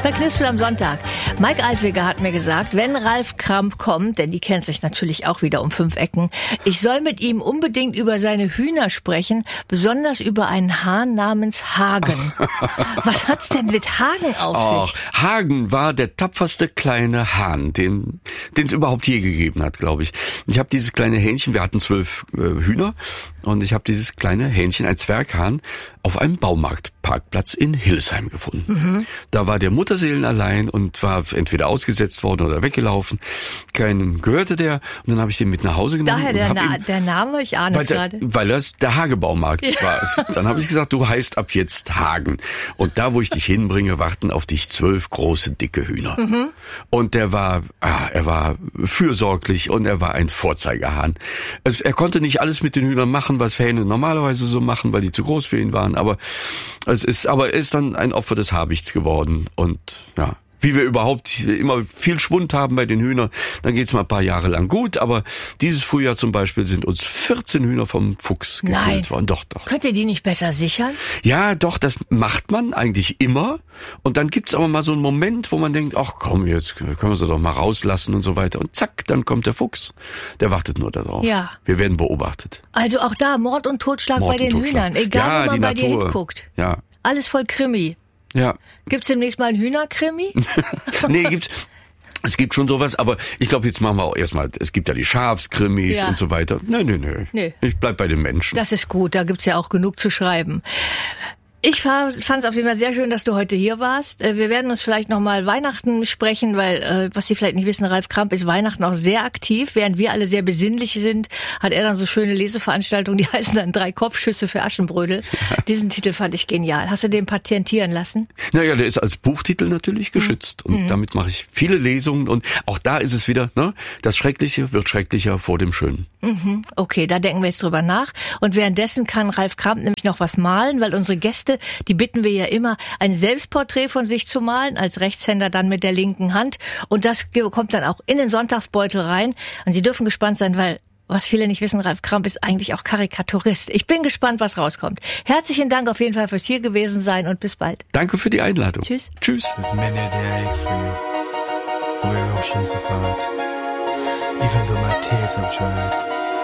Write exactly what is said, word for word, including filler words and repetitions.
Bei Knispel am Sonntag. Mike Altweger hat mir gesagt, wenn Ralf Kramp kommt, denn die kennt sich natürlich auch wieder um fünf Ecken, ich soll mit ihm unbedingt über seine Hühner sprechen, besonders über einen Hahn namens Hagen. Was hat's denn mit Hagen auf oh, sich? Hagen war der tapferste kleine Hahn, den den es überhaupt je gegeben hat, glaube ich. Ich habe dieses kleine Hähnchen, wir hatten zwölf äh, Hühner, und ich habe dieses kleine Hähnchen, ein Zwerghahn, auf einem Baumarktparkplatz in Hildesheim gefunden. Mhm. Da war der Mutterseelen allein und war entweder ausgesetzt worden oder weggelaufen. Keinem gehörte der. Und dann habe ich den mit nach Hause genommen. Daher der, und Na- ihm, der Name, ich ahne es gerade. Weil das der Hagebaumarkt ja. war. Dann habe ich gesagt, du heißt ab jetzt Hagen. Und da, wo ich dich hinbringe, warten auf dich zwölf große, dicke Hühner. Mhm. Und der war, ah, er war fürsorglich und er war ein Vorzeigehahn. Also, er konnte nicht alles mit den Hühnern machen, was Hähne normalerweise so machen, weil die zu groß für ihn waren. Aber es ist, aber er ist dann ein Opfer des Habichts geworden. Und ja, wie wir überhaupt immer viel Schwund haben bei den Hühnern, dann geht's mal ein paar Jahre lang gut. Aber dieses Frühjahr zum Beispiel sind uns vierzehn Hühner vom Fuchs gekillt worden. Doch, doch. Könnt ihr die nicht besser sichern? Ja, doch, das macht man eigentlich immer. Und dann gibt's aber mal so einen Moment, wo man denkt, ach komm, jetzt können wir sie doch mal rauslassen und so weiter. Und zack, dann kommt der Fuchs. Der wartet nur darauf. Ja. Wir werden beobachtet. Also auch da Mord und Totschlag Mord bei den und Totschlag. Hühnern. Egal, ja, wo man die bei Natur. dir hinguckt. Ja. Alles voll Krimi. Ja. Gibt's demnächst mal einen Hühnerkrimi? Nee, gibt's. Es gibt schon sowas, aber ich glaube, jetzt machen wir auch erstmal, es gibt ja die Schafskrimis Ja. und so weiter. Nö, nö, nö. Nö. Ich bleib bei den Menschen. Das ist gut, da gibt's ja auch genug zu schreiben. Ich fand es auf jeden Fall sehr schön, dass du heute hier warst. Wir werden uns vielleicht noch mal Weihnachten sprechen, weil, was Sie vielleicht nicht wissen, Ralf Kramp ist Weihnachten auch sehr aktiv. Während wir alle sehr besinnlich sind, hat er dann so schöne Leseveranstaltungen, die heißen dann Drei Kopfschüsse für Aschenbrödel. Ja. Diesen Titel fand ich genial. Hast du den patentieren lassen? Naja, der ist als Buchtitel natürlich geschützt. Mhm. Und mhm. damit mache ich viele Lesungen. Und auch da ist es wieder, ne, das Schreckliche wird schrecklicher vor dem Schönen. Mhm. Okay, da denken wir jetzt drüber nach. Und währenddessen kann Ralf Kramp nämlich noch was malen, weil unsere Gäste, die bitten wir ja immer, ein Selbstporträt von sich zu malen, als Rechtshänder dann mit der linken Hand. Und das kommt dann auch in den Sonntagsbeutel rein. Und Sie dürfen gespannt sein, weil, was viele nicht wissen, Ralf Kramp ist eigentlich auch Karikaturist. Ich bin gespannt, was rauskommt. Herzlichen Dank auf jeden Fall fürs hier gewesen sein und bis bald. Danke für die Einladung. Tschüss. Tschüss. There's many a day I ache for you. We're oceans apart. Even though my tears have dried.